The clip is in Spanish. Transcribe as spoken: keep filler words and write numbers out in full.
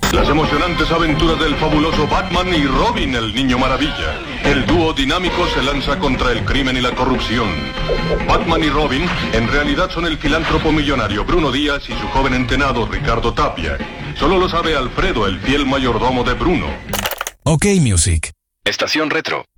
Las emocionantes aventuras del fabuloso Batman y Robin, el Niño Maravilla. El dúo dinámico se lanza contra el crimen y la corrupción. Batman y Robin en realidad son el filántropo millonario Bruno Díaz y su joven entenado Ricardo Tapia. Solo lo sabe Alfredo, el fiel mayordomo de Bruno. OK Music. Estación Retro.